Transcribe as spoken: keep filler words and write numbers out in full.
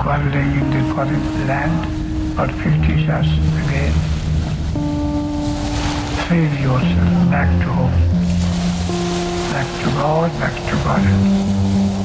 One laying in the foreign land, or fifty shots again. Save yourself back to home, back to God, back to God.